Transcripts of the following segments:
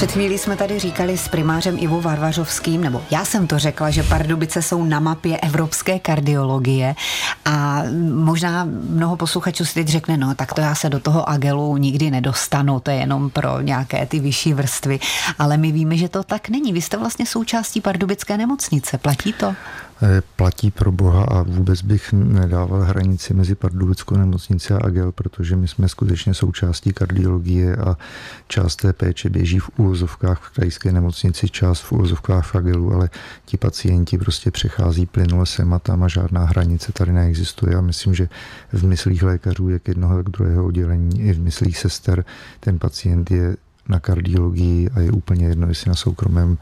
Před chvílí jsme tady říkali s primářem Ivo Varvařovským, nebo já jsem to řekla, že Pardubice jsou na mapě evropské kardiologie a možná mnoho posluchačů si teď řekne, no tak to já se do toho agelu nikdy nedostanu, to je jenom pro nějaké ty vyšší vrstvy, ale my víme, že to tak není. Vy jste vlastně součástí pardubické nemocnice, platí to? Platí pro boha a vůbec bych nedával hranici mezi pardubickou nemocnici a agel, protože my jsme skutečně součástí kardiologie a část té péče běží v uvozovkách v krajské nemocnici, část v uvozovkách v agelu, ale ti pacienti prostě přechází plynule sem a tam a žádná hranice tady neexistuje a myslím, že v myslích lékařů jak jednoho, tak druhého oddělení i v myslích sester ten pacient je na kardiologii a je úplně jedno, jestli na soukromém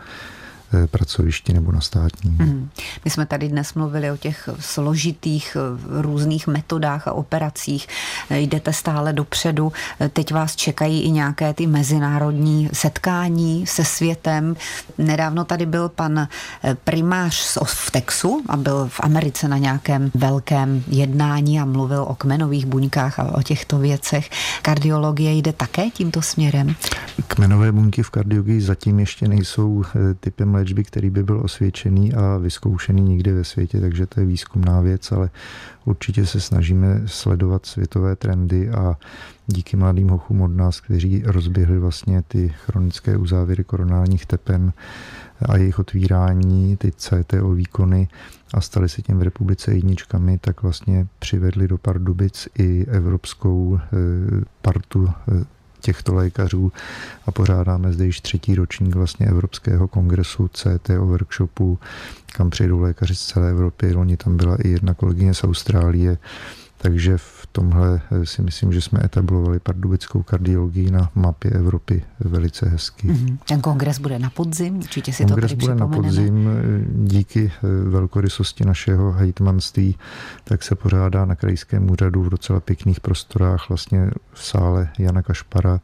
pracovišti nebo na státním. My jsme tady dnes mluvili o těch složitých různých metodách a operacích. Jdete stále dopředu. Teď vás čekají i nějaké ty mezinárodní setkání se světem. Nedávno tady byl pan primář z Oftexu a byl v Americe na nějakém velkém jednání a mluvil o kmenových buňkách a o těchto věcech. Kardiologie jde také tímto směrem? Kmenové buňky v kardiologii zatím ještě nejsou typem léčby, který by byl osvědčený a vyzkoušený nikdy ve světě, takže to je výzkumná věc, ale určitě se snažíme sledovat světové trendy a díky mladým hochům od nás, kteří rozběhli vlastně ty chronické uzávěry koronárních tepen a jejich otvírání, ty CTO výkony a stali se tím v republice jedničkami, tak vlastně přivedli do Pardubic i evropskou partu těchto lékařů a pořádáme zde již 3. ročník vlastně Evropského kongresu CTO workshopu, kam přijdou lékaři z celé Evropy. Loni tam byla i jedna kolegyně z Austrálie, takže v tomhle si myslím, že jsme etablovali pardubickou kardiologii na mapě Evropy velice hezky. Ten kongres bude na podzim, určitě si kongres to tady bude na podzim, díky velkorysosti našeho hejtmanství, tak se pořádá na krajském úřadu v docela pěkných prostorách, vlastně v sále Jana Kašpara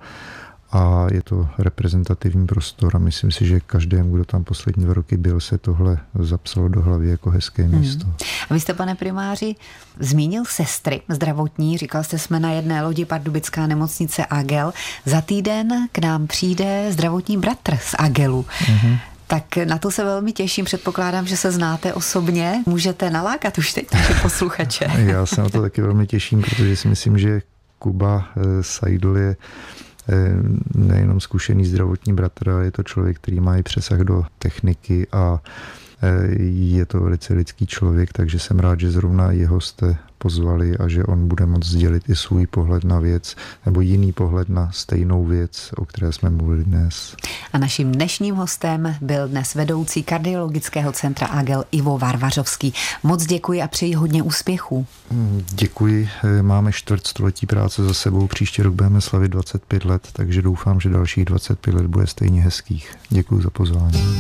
a je to reprezentativní prostor a myslím si, že každému, kdo tam poslední 2 roky byl, se tohle zapsalo do hlavy jako hezké místo. A vy jste, pane primáři, zmínil sestry zdravotní, říkal jste, jsme na jedné lodi Pardubická nemocnice Agel. Za týden k nám přijde zdravotní bratr z Agelu. Tak na to se velmi těším, předpokládám, že se znáte osobně. Můžete nalákat už teď naše posluchače. Já se na to taky velmi těším, protože si myslím, že Kuba Seidl je nejenom zkušený zdravotní bratr, ale je to člověk, který má i přesah do techniky a je to velice lidský člověk, takže jsem rád, že zrovna jeho jste pozvali a že on bude moct sdělit i svůj pohled na věc nebo jiný pohled na stejnou věc, o které jsme mluvili dnes. A naším dnešním hostem byl dnes vedoucí kardiologického centra Agel Ivo Varvařovský. Moc děkuji a přeji hodně úspěchů. Děkuji, máme 400letí práce za sebou, příští rok budeme slavit 25 let, takže doufám, že dalších 25 let bude stejně hezkých. Děkuji za pozvání.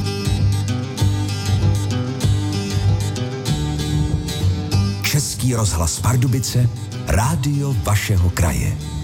Český rozhlas Pardubice, rádio vašeho kraje.